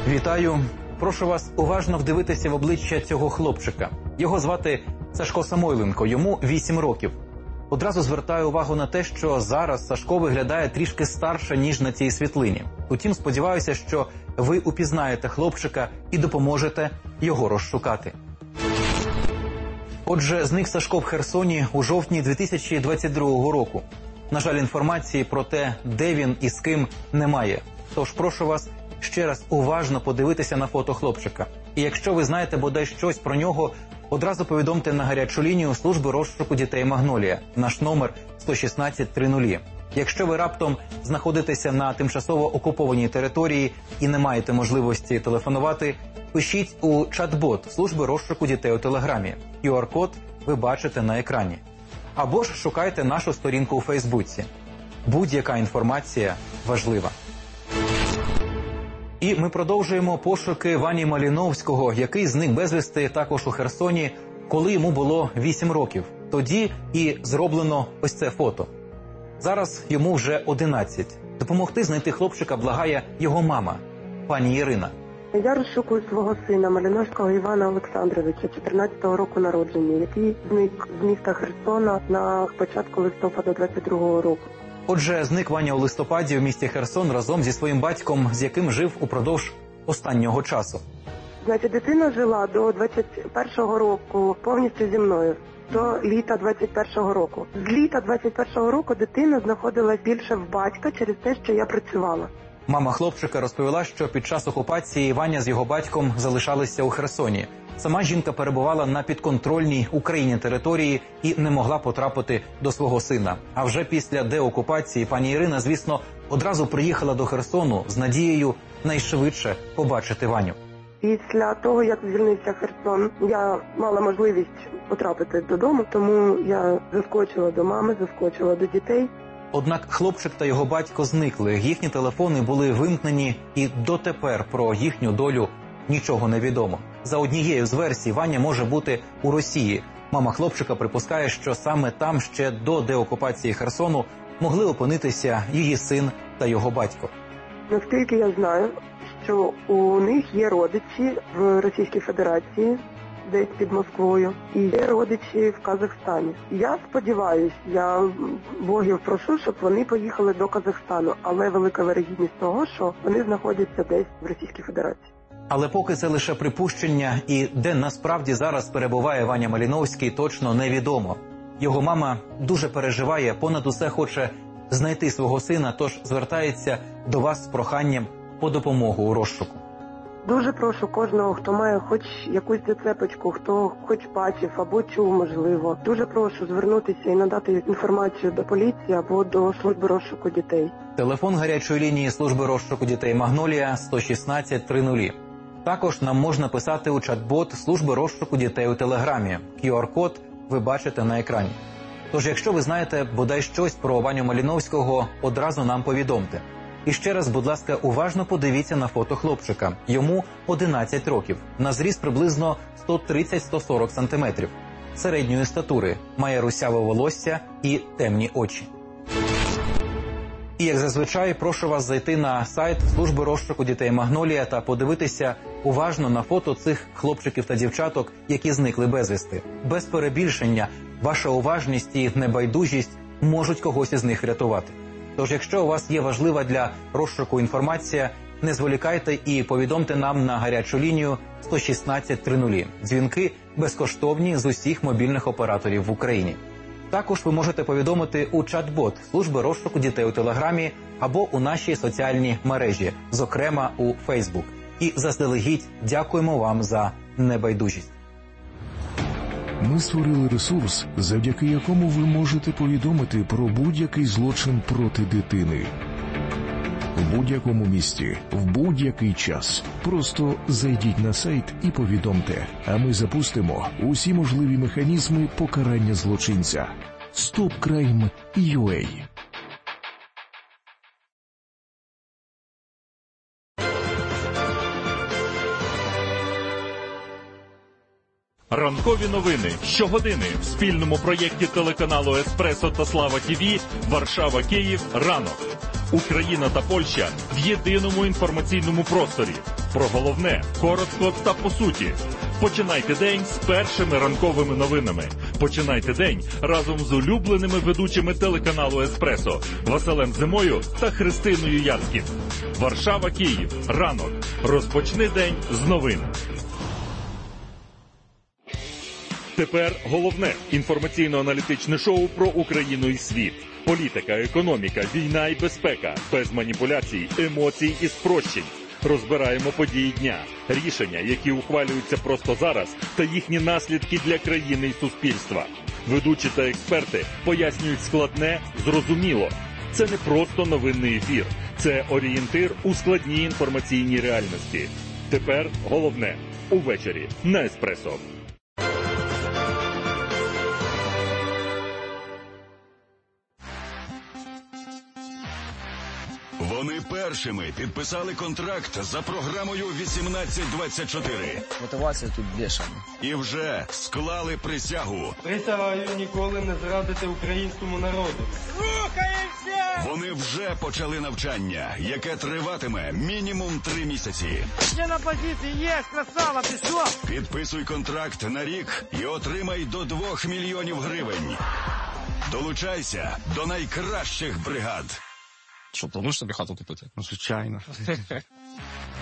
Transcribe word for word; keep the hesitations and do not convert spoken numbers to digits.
Вітаю. Прошу вас уважно вдивитися в обличчя цього хлопчика. Його звати Сашко Самойленко, йому вісім років. Одразу звертаю увагу на те, що зараз Сашко виглядає трішки старше, ніж на цій світлині. Утім, сподіваюся, що ви упізнаєте хлопчика і допоможете його розшукати. Отже, зник Сашко в Херсоні у жовтні дві тисячі двадцять другого року. На жаль, інформації про те, де він і з ким, немає. Тож прошу вас ще раз уважно подивитися на фото хлопчика. І якщо ви знаєте бодай щось про нього, одразу повідомте на гарячу лінію служби розшуку дітей «Магнолія». Наш номер сто шістнадцять тридцять. Якщо ви раптом знаходитеся на тимчасово окупованій території і не маєте можливості телефонувати, пишіть у чат-бот служби розшуку дітей у Телеграмі. ку ар-код ви бачите на екрані. Або ж шукайте нашу сторінку у Фейсбуці. Будь-яка інформація важлива. І ми продовжуємо пошуки Вані Маліновського, який зник безвісти також у Херсоні, коли йому було вісім років. Тоді і зроблено ось це фото. Зараз йому вже одинадцять. Допомогти знайти хлопчика благає його мама, пані Ірина. Я розшукую свого сина Маліновського Івана Олександровича, чотирнадцятого року народження, який зник з міста Херсона на початку листопада двадцять другого року. Отже, зник Ваня у листопаді в місті Херсон разом зі своїм батьком, з яким жив упродовж останнього часу. Значить, дитина жила до двадцять першого року повністю зі мною, до літа двадцять першого року. З літа двадцять першого року дитина знаходилась більше в батька через те, що я працювала. Мама хлопчика розповіла, що під час окупації Ваня з його батьком залишалися у Херсоні. Сама жінка перебувала на підконтрольній Україні території і не могла потрапити до свого сина. А вже після деокупації пані Ірина, звісно, одразу приїхала до Херсону з надією найшвидше побачити Ваню. Після того, як звільнився Херсон, я мала можливість потрапити додому, тому я заскочила до мами, заскочила до дітей. Однак хлопчик та його батько зникли, їхні телефони були вимкнені, і дотепер про їхню долю нічого не відомо. За однією з версій, Ваня може бути у Росії. Мама хлопчика припускає, що саме там ще до деокупації Херсону могли опинитися її син та його батько. Наскільки я знаю, що у них є родичі в Російській Федерації, десь під Москвою, і є родичі в Казахстані. Я сподіваюся, я богів прошу, щоб вони поїхали до Казахстану, але велика вірогідність того, що вони знаходяться десь в Російській Федерації. Але поки це лише припущення, і де насправді зараз перебуває Ваня Маліновський, точно невідомо. Його мама дуже переживає, понад усе хоче знайти свого сина, тож звертається до вас з проханням по допомогу у розшуку. Дуже прошу кожного, хто має хоч якусь зацепочку, хто хоч бачив або чув, можливо. Дуже прошу звернутися і надати інформацію до поліції або до служби розшуку дітей. Телефон гарячої лінії служби розшуку дітей «Магнолія» сто шістнадцять тридцять. Також нам можна писати у чат-бот служби розшуку дітей у Телеграмі. ку ар-код ви бачите на екрані. Тож, якщо ви знаєте бодай щось про Ваню Маліновського, одразу нам повідомте. І ще раз, будь ласка, уважно подивіться на фото хлопчика. Йому одинадцять років. На зріст приблизно сто тридцять - сто сорок сантиметрів. Середньої статури. Має русяве волосся і темні очі. І, як зазвичай, прошу вас зайти на сайт служби розшуку дітей «Магнолія» та подивитися уважно на фото цих хлопчиків та дівчаток, які зникли безвісти. Без перебільшення, ваша уважність і небайдужість можуть когось із них врятувати. Тож, якщо у вас є важлива для розшуку інформація, не зволікайте і повідомте нам на гарячу лінію сто шістнадцять тридцять. Дзвінки безкоштовні з усіх мобільних операторів в Україні. Також ви можете повідомити у чат-бот служби розшуку дітей у Телеграмі або у нашій соціальній мережі, зокрема у Фейсбук. І заздалегідь дякуємо вам за небайдужість. Ми створили ресурс, завдяки якому ви можете повідомити про будь-який злочин проти дитини. В будь-якому місті, в будь-який час. Просто зайдіть на сайт і повідомте, а ми запустимо усі можливі механізми покарання злочинця. стоп крайм крапка ю а. Ранкові новини щогодини в спільному проєкті телеканалу «Еспресо» та «Слава ТІВІ» Варшава-Київ «Ранок». Україна та Польща в єдиному інформаційному просторі. Про головне, коротко та по суті. Починайте день з першими ранковими новинами. Починайте день разом з улюбленими ведучими телеканалу «Еспресо» Василем Зимою та Христиною Яцьків. Варшава, Київ. Ранок. Розпочни день з новин. Тепер головне інформаційно-аналітичне шоу про Україну і світ. Політика, економіка, війна і безпека. Без маніпуляцій, емоцій і спрощень. Розбираємо події дня, рішення, які ухвалюються просто зараз, та їхні наслідки для країни і суспільства. Ведучі та експерти пояснюють складне, зрозуміло. Це не просто новинний ефір. Це орієнтир у складній інформаційній реальності. Тепер головне – увечері на «Еспресо». Вони першими підписали контракт за програмою вісімнадцять двадцять чотири. Мотивація тут бешена. І вже склали присягу. Присягаю ніколи не зрадити українському народу. Рухаємося! Вони вже почали навчання, яке триватиме мінімум три місяці. Ще на позиції є, красава, пішов! Підписуй контракт на рік і отримай до двох мільйонів гривень. Долучайся до найкращих бригад. Що, плануєш собі хату купити? Ну, звичайно.